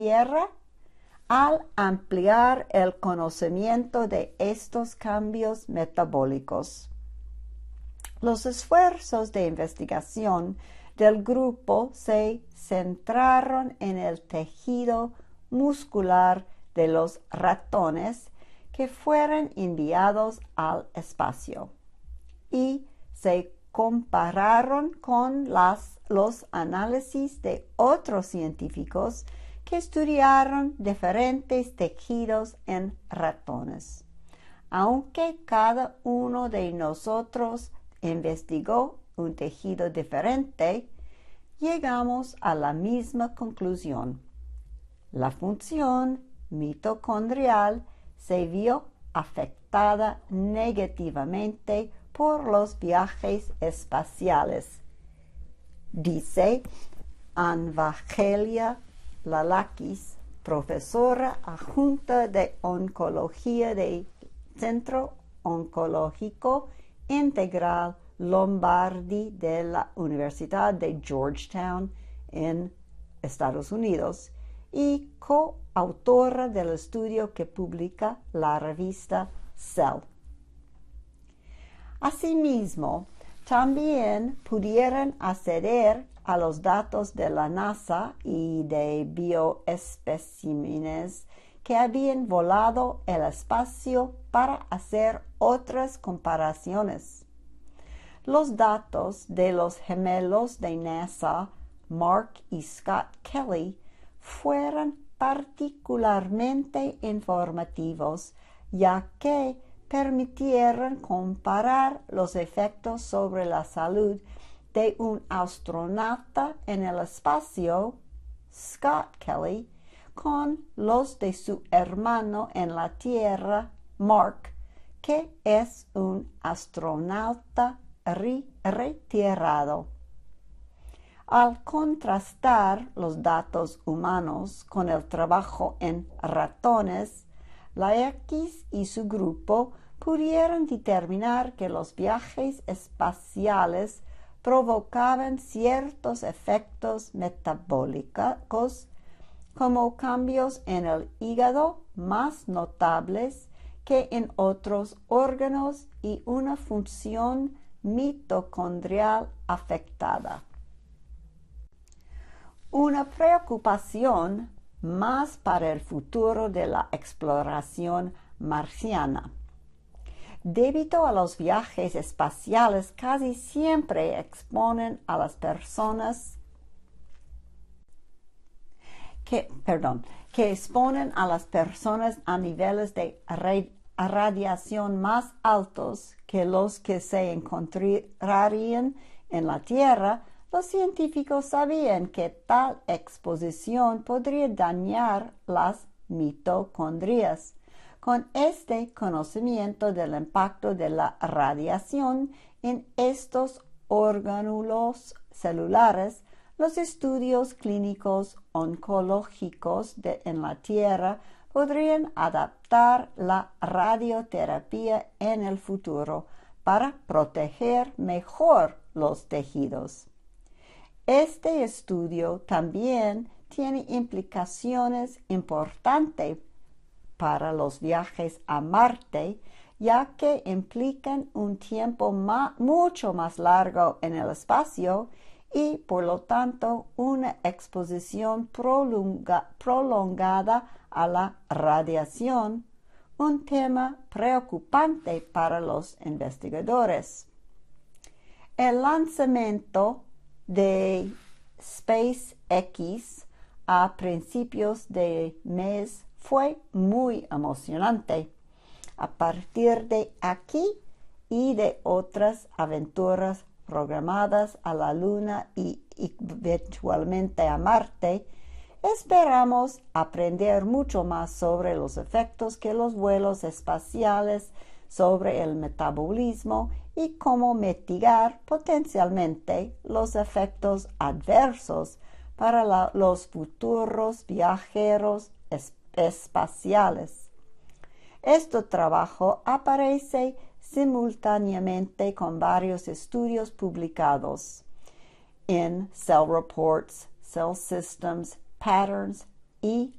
Tierra al ampliar el conocimiento de estos cambios metabólicos. Los esfuerzos de investigación del grupo se centraron en el tejido muscular de los ratones que fueron enviados al espacio y se compararon con los análisis de otros científicos que estudiaron diferentes tejidos en ratones. Aunque cada uno de nosotros investigó un tejido diferente, llegamos a la misma conclusión. La función mitocondrial se vio afectada negativamente por los viajes espaciales, dice Anvagelia Lalakis, profesora adjunta de oncología del Centro Oncológico Integral Lombardi de la Universidad de Georgetown en Estados Unidos y coautora del estudio que publica la revista Cell. Asimismo, también pudieron acceder a los datos de la NASA y de bioespecímenes que habían volado el espacio para hacer otras comparaciones. Los datos de los gemelos de NASA, Mark y Scott Kelly, fueron particularmente informativos, ya que permitieron comparar los efectos sobre la salud de un astronauta en el espacio, Scott Kelly, con los de su hermano en la Tierra, Mark, que es un astronauta retirado. Al contrastar los datos humanos con el trabajo en ratones, Lalakis y su grupo pudieron determinar que los viajes espaciales provocaban ciertos efectos metabólicos, como cambios en el hígado más notables que en otros órganos y una función mitocondrial afectada. Una preocupación más para el futuro de la exploración marciana. Debido a los viajes espaciales, casi siempre exponen a las personas que exponen a las personas a niveles de radiación más altos que los que se encontrarían en la Tierra. Los científicos sabían que tal exposición podría dañar las mitocondrias. Con este conocimiento del impacto de la radiación en estos orgánulos celulares, los estudios clínicos oncológicos en la Tierra podrían adaptar la radioterapia en el futuro para proteger mejor los tejidos. Este estudio también tiene implicaciones importantes para los viajes a Marte, ya que implican un tiempo mucho más largo en el espacio y, por lo tanto, una exposición prolongada a la radiación, un tema preocupante para los investigadores. El lanzamiento de SpaceX a principios de mes fue muy emocionante. A partir de aquí y de otras aventuras programadas a la Luna y eventualmente a Marte, esperamos aprender mucho más sobre los efectos que los vuelos espaciales sobre el metabolismo y cómo mitigar potencialmente los efectos adversos para los futuros viajeros espaciales. Este trabajo aparece simultáneamente con varios estudios publicados en Cell Reports, Cell Systems, Patterns, y